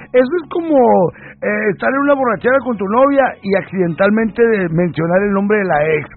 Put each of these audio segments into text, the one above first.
Eso es como estar en una borrachera con tu novia y accidentalmente mencionar el nombre de la ex.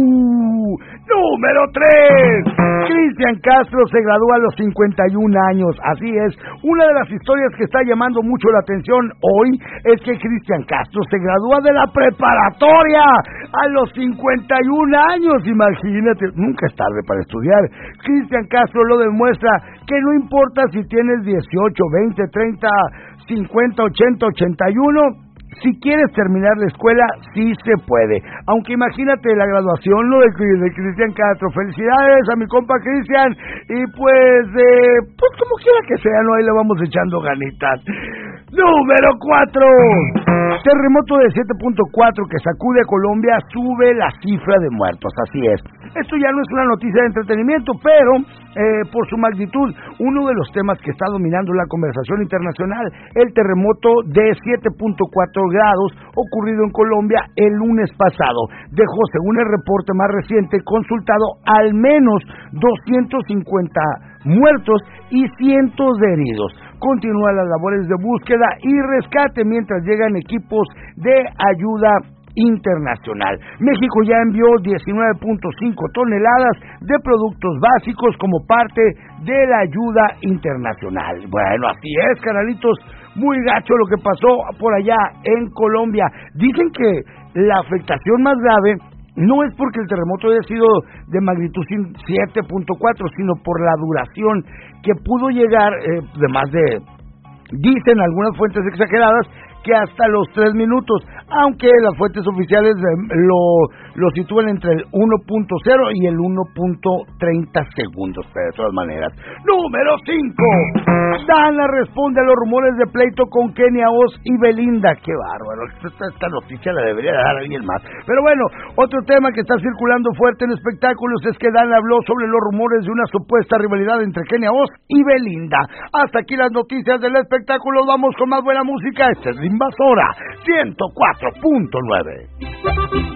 Número 3. Cristian Castro se gradúa a los 51 años. Así es, una de las historias que está llamando mucho la atención hoy es que Cristian Castro se gradúa de la preparatoria a los 51 años. Imagínate, nunca es tarde para estudiar. Cristian Castro lo demuestra que no importa si tienes 18, 20, 30, 50, 80, 81... Si quieres terminar la escuela, sí se puede. Aunque imagínate la graduación, lo de Cristian Castro. Felicidades a mi compa Cristian. Y pues como quiera que sea, no, ahí le vamos echando ganitas. Número 4. Terremoto de 7.4 que sacude a Colombia, sube la cifra de muertos. Así es. Esto ya no es una noticia de entretenimiento, pero por su magnitud, uno de los temas que está dominando la conversación internacional, el terremoto de 7.4 grados ocurrido en Colombia el lunes pasado, dejó, según el reporte más reciente consultado, al menos 250 muertos y cientos de heridos. Continúan las labores de búsqueda y rescate mientras llegan equipos de ayuda internacional. México ya envió 19.5 toneladas de productos básicos como parte de la ayuda internacional. Bueno, así es, canalitos, muy gacho lo que pasó por allá en Colombia. Dicen que la afectación más grave no es porque el terremoto haya sido de magnitud 7.4, sino por la duración que pudo llegar de más de, dicen algunas fuentes exageradas, que hasta los 3 minutos, aunque las fuentes oficiales lo sitúan entre el 1.0 y el 1.30 segundos, pero de todas maneras. Número 5. Dana responde a los rumores de pleito con Kenia Oz y Belinda. Qué bárbaro, esta noticia la debería dar alguien más. Pero bueno, otro tema que está circulando fuerte en espectáculos es que Dana habló sobre los rumores de una supuesta rivalidad entre Kenia Oz y Belinda. Hasta aquí las noticias del espectáculo, vamos con más buena música. Esta es la Invasora 104.9.